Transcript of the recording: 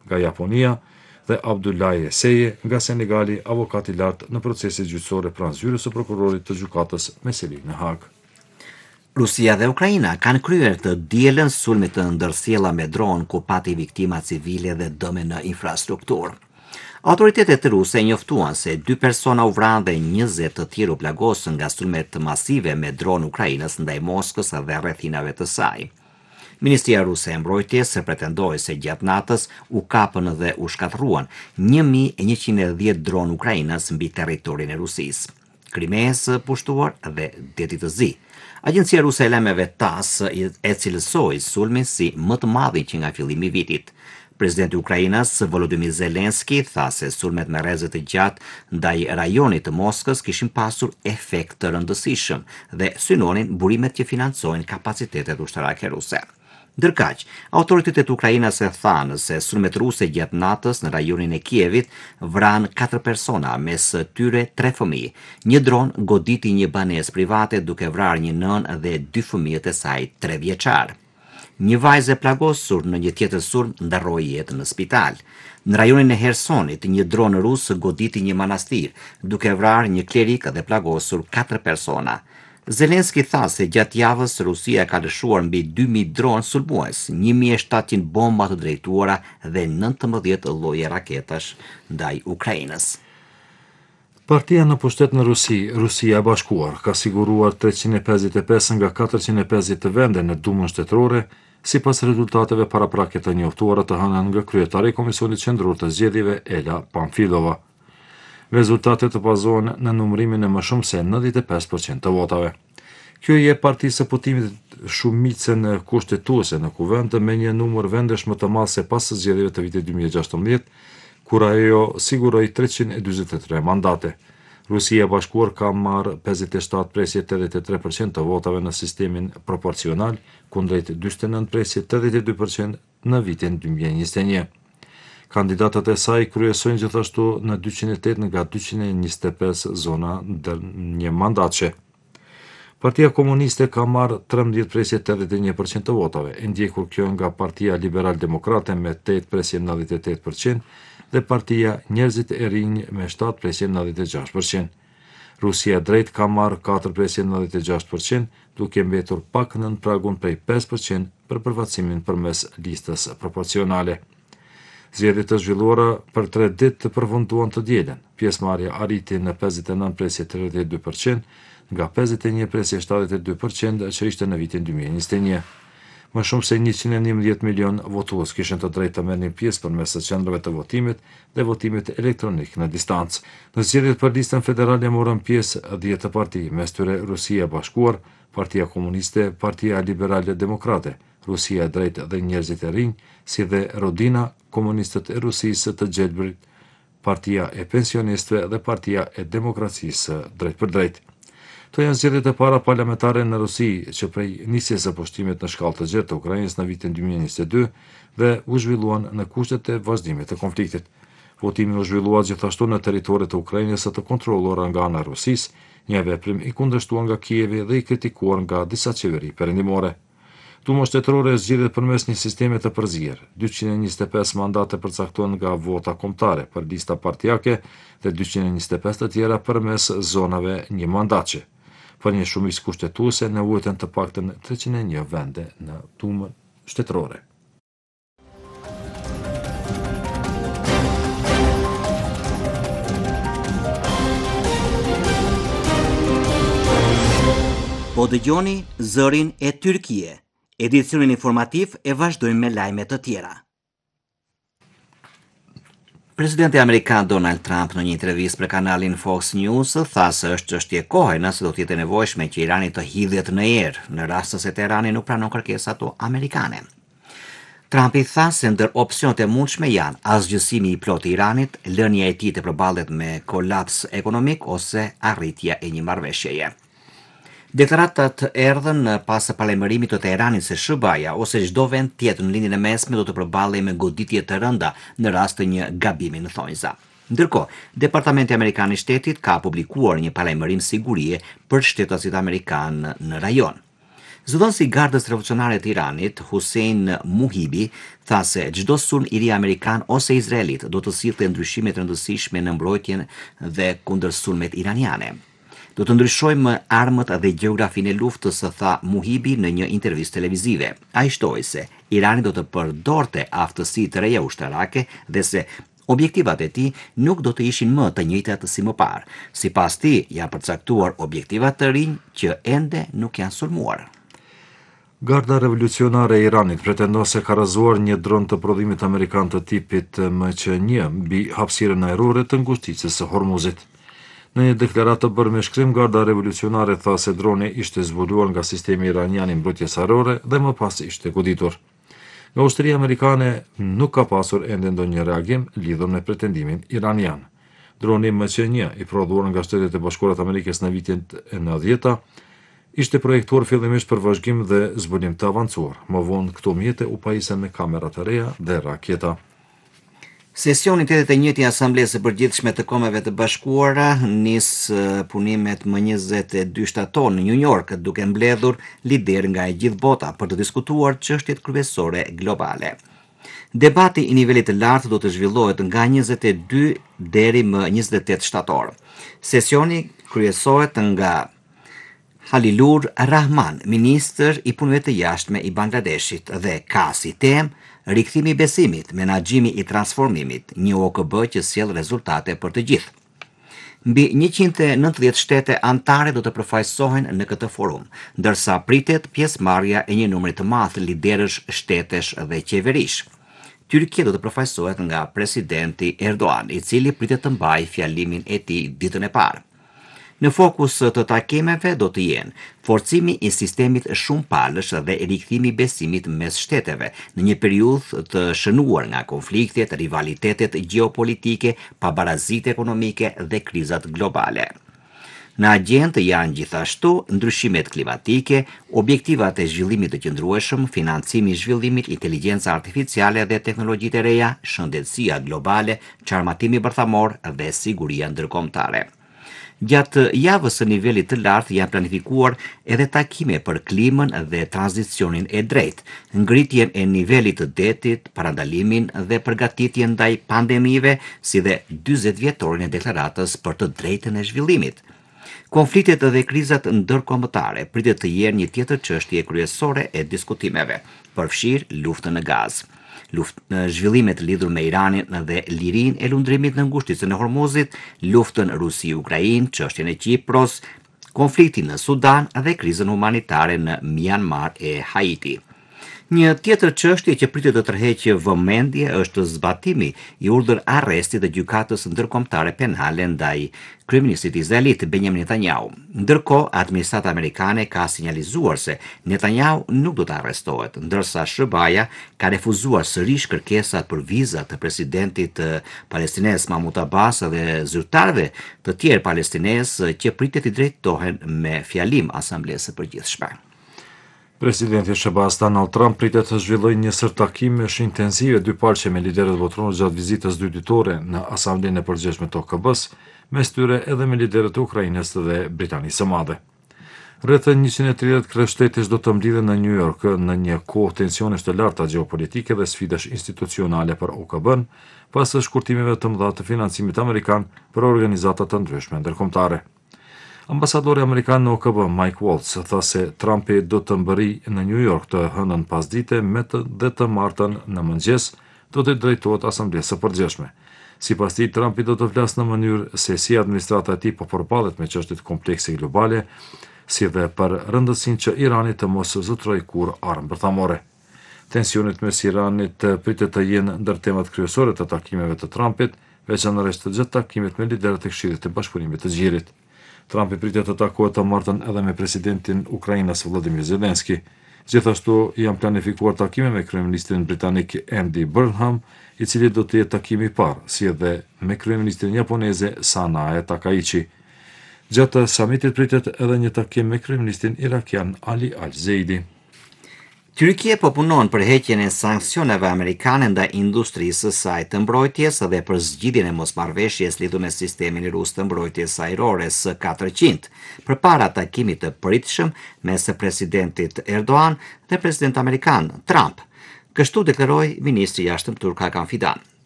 nga Japonia dhe Abdullahi Seje nga Senegali, avokati lartë në proceset gjyqësore pranë zyrës së prokurorit të gjykatës me seli në Hag. Rusia dhe Ukraina kanë kryer të dielën sulme të ndërsjella me dron ku pati viktima civile dhe dëme në infrastrukturë. Autoritetet ruse njoftuan se 2 persona u vranë dhe 20 të tjerë u plagosën nga sulmet masive me dron Ukrainës ndaj Moskës dhe rrethinave të saj. Ministria ruse e mbrojtjes pretendoi se gjatë natës u kapën dhe u shkatëruan 1110 dron Ukrainës mbi territorin e Rusisë, Krimeës së pushtuar dhe Detit të Zi. Agjencia ruse e lajmeve TASS e cilësoi sulmin si më të madhi që nga fillimi i vitit. Presidenti i Ukrainës, Volodymyr Zelensky, tha se sulmet me rrezë të gjatë ndaj rajonit të Moskës kishin pasur efekt të rëndësishëm dhe synonin burimet që financojnë kapacitetet ushtarake ruse. Ndërkaq, autoritetet ukrainase thanë se sulmet ruse gjatë natës në rajonin e Kievit vranë 4 persona, mes tyre 3 fëmijë. Një dron goditi një banesë private duke vrarë një nënë dhe 2 fëmijët e saj 3 vjeçar. Një vajzë e plagosur në një tjetër sulm ndarroi jetën në spital. Në rajonin e Hersonit, një dron rus goditi një manastir, duke vrarë një klerik dhe plagosur 4 persona. Zelensky tha se gjatë javës Rusia ka lëshuar mbi 2000 dronë sulmues, 1700 bomba të drejtuara dhe 19 lloje raketash ndaj Ukrainës. Partia në pushtet në Rusia e Bashkuar, ka siguruar 355 nga 450 vende në Dumën Shtetërore, sipas rezultateve paraprake të njoftuara të hënën nga kryetari i Komisionit Qendror të Zgjedhjeve Ela Pamfilova. Rezultatet të bazohen në numërimin e më shumë se 95% të votave. Kjo i jep partisë së Putinit shumicën kushtetuese në kuvend me një numër vendesh më të madh se pas zgjedhjeve të vitit 2016, kur ajo siguroi 343 mandate. Rusia e Bashkuar ka marrë 57,83% të votave në sistemin proporcional, kundrejt 49,82% në vitin 2021. Kandidatët e saj kryesojnë gjithashtu në 208 nga 225 zona një mandatëshe. Partia Komuniste ka marrë 13,81% të votave, e ndjekur kjo nga Partia Liberal-Demokrate me 8,98% dhe Partia Njerëzit e Rinj me 7,96%. Rusia e Drejtë ka marrë 4,96%, duke mbetur pak nën pragun prej 5% për përfaqësimin përmes listës proporcionale. Zgjedhjet të zhvilluara për 3 ditë të përfunduan të dielën. Pjesëmarrja arriti në 59,32% nga 51,72% që ishte në vitin 2021. Më shumë se 111 milion votues kishin të drejtë të merrnin pjesë përmes së qendrave të votimit dhe votimit elektronik në distancë. Në zgjedhjet për listën federale morën pjesë 10 parti, mes tyre Rusia e Bashkuar, Partia Komuniste, Partia Liberale Demokrate, Rusia e Drejtë dhe Njerëzit e Rinj, si dhe Rodina, Komunistët e Rusisë të Gjelbrit, Partia e Pensionistëve dhe Partia e Demokracisë drejt për drejt. To janë zgjedhjet e para parlamentare në Rusi që prej nisjes së pushtimit në shkallë të gjerë të Ukrainës në vitin 2022 dhe u zhvilluan në kushtet e vazhdimit të konfliktit. Votimi u zhvillua gjithashtu në territoret të Ukrainës të kontrolluara nga ana e Rusisë, një veprim i kundërshtuar nga Kievi dhe i kritikuar nga disa qeveri perëndimore. Duma Shtetërore zgjedhet përmes një sistemi të përzier. 225 mandate përcaktohen nga vota kombëtare për lista partijake dhe 225 të tjera përmes zonave një mandatçe. Për një shumicë kushtetuese nevojiten të paktën 301 vende në Dumën Shtetërore. Po dëgjoni zërin e Tyrkie. Edicionin informativ e vazhdojmë me lajme të tjera. Presidenti amerikan Donald Trump në një intervistë për kanalin Fox News tha se është çështje kohe nëse do të jetë nevojshme që Irani të hidhet në erë në rast se Teherani nuk pranon kërkesat amerikane. Trump i tha se ndër opsionet e mundshme janë asgjësimi i plotë i Iranit, lënia e tij të përballet me kolaps ekonomik ose arritja e një marrëveshjeje. Deklaratat erdhën pas paralajmërimit të Teheranit se SHBA-ja ose çdo vend tjetër në lindjen e mesme do të përballej me goditje të rënda në rast të një gabimi në thonjza. Ndërkohë, Departamenti Amerikan i Shtetit ka publikuar një paralajmërim sigurie për shtetasit amerikan në rajon. Zëdhënësi i Gardës Revolucionare të Iranit, Hussein Muhibi, tha se çdo sulm i ri amerikan ose izraelit do të sillte ndryshime të rëndësishme në mbrojtjen dhe kundër sulmet iraniane. Do të ndryshojmë armët dhe gjeografinë e luftës, tha Muhibi në një intervistë televizive. Ai shtoi se Irani do të përdorte aftësi të reja ushtarake dhe se objektivat e tij nuk do të ishin më të njëjtat si më parë. Sipas tij, janë përcaktuar objektivat të rinj që ende nuk janë sulmuar. Garda revolucionare e Iranit pretendon se ka rrëzuar një dron të prodhimit amerikan të tipit MC-1 mbi hapësirën ajrore të ngushticës së Hormuzit. Në një deklaratë të bërë me shkrim, Garda revolucionare tha se droni ishte zbuluar nga sistemi iranian i mbrojtjes ajrore dhe më pas ishte goditur. Nga ushtria amerikane nuk ka pasur ende ndonjë reagim lidhur me pretendimin iranian. Droni MC-1 i prodhuar nga Shtetet e Bashkuara të Amerikës në vitin e 90-ta ishte projektuar fillimisht për vazhgim dhe zbulim të avancuar. Më vonë këto mjete u pajisen me kamera të reja dhe raketa. Sesioni 81 i Asamblesë së Përgjithshme të Kombeve të Bashkuara nis punimet më 22 shtator në New York, duke mbledhur lider nga e gjithë bota për të diskutuar çështjet kryesore globale. Debati i nivelit të lartë do të zhvillohet nga 22 deri më 28 shtator. Sesioni kryesohet nga Halilur Rahman, ministër i punëve të jashtme i Bangladeshit, dhe ka si temë rikthimi i besimit, menaxhimi i transformimit, një OKB që sjell rezultate për të gjithë. Mbi 190 shtete anëtare do të përfaqësohen në këtë forum, ndërsa pritet pjesëmarrja e një numri të madh liderësh shtetesh dhe qeverish. Tyrkia do të përfaqësohet nga presidenti Erdogan, i cili pritet të mbajë fjalimin e tij ditën e parë. Në fokus të takimeve do të jenë forcimi i sistemit shumë palësh dhe rikthimi i besimit mes shteteve në një periudhë të shënuar nga konfliktet, rivalitetet gjeopolitike, pabarazitë ekonomike dhe krizat globale. Në agjendë janë gjithashtu ndryshimet klimatike, objektivat e zhvillimit të qëndrueshëm, financimi i zhvillimit, inteligjenca artificiale dhe teknologjitë e reja, shëndetësia globale, çarmatimi bërthamor dhe siguria ndërkombëtare. Gjatë javës së nivelit të lartë janë planifikuar edhe takime për klimën dhe tranzicionin e drejtë, ngritjen e nivelit të detit, parandalimin dhe përgatitjen ndaj pandemive, si dhe 40 vjetorin e deklaratës për të drejtën e zhvillimit. Konfliktet dhe krizat ndërkombëtare pritet të jenë një tjetër çështje kryesore e diskutimeve, përfshirë luftën në Gaz. Zhvillimet lidhur me Iranin dhe lirinë e lundrimit në ngushticën e Hormuzit, luftën Rusi-Ukrainë, çështjen e Kipros, konfliktin në Sudan dhe krizën humanitare në Myanmar e Haiti. Një tjetër çështje që pritet të tërheqë vëmendje është zbatimi i urdhër arrestit të gjykatës ndërkombëtare penale ndaj kryeministit izraelit Benjamin Netanyahu. Ndërkohë, administrata amerikane ka sinjalizuar se Netanyahu nuk do të arrestohet, ndërsa SBA-ja ka refuzuar sërish kërkesat për viza të presidentit palestines Mahmoud Abbas dhe zyrtarëve të tjerë palestines që pritet i drejtohen me fjalim Asamblesë së Përgjithshme. Presidenti SBA-s Donald Trump pritet të zhvillojë një sër takimesh intensive dypalqe me liderët botëror gjatë vizitës 2 ditore në Asamblenë e Përgjithshme të OKB-s, mes tyre edhe me liderët e Ukrainës dhe Britanisë së Madhe. Rreth 130 kryeështetësh do të mblidhen në New York në një kohë tensionesh të larta gjeopolitike dhe sfidash institucionale për OKB-n, pas shkurtimeve të mëdha të financimit amerikan për organizata të ndryshme ndërkombëtare. Ambasadori amerikan në OKB, Mike Waltz, tha se Trumpi do të mbërri në New York të hënën pasdite dhe të martën në mëngjes do të drejtohet Asamblesë së Përgjithshme. Sipas tij, Trumpi do të flasë në mënyrë se si administrata e tij po përballet me çështjet komplekse globale, si dhe për rëndësinë që Irani të mos zotrojë kurrë armë bërthamore. Tensionet mes Iranit pritet të jenë ndër temat kryesore të takimeve të Trumpit, veçanërisht gjatë takimit me liderët e Këshillit të Bashkëpunimit të Gjirit. Trumpi pritet të takohet të martën edhe me presidentin Ukrainës Volodymyr Zelensky. Gjithashtu janë planifikuar takime me kryeministrin britanik Andy Burnham, i cili do të jetë takimi i parë, si edhe me kryeministrin japoneze Sanae Takaichi. Gjatë summitit pritet edhe një takim me kryeministrin irakian Ali Al-Zeidi. Tyrkia po punon për heqjen e sanksioneve amerikane ndaj industrisë së saj të mbrojtjes dhe për zgjidhjen e mosmarrëveshjes lidhur me sistemin rus të mbrojtjes ajrore S-400, përpara takimit të pritshëm mes presidentit Erdogan dhe presidenti amerikan Trump. Kështu deklaroi ministri i jashtëm turk Hakan Fidan.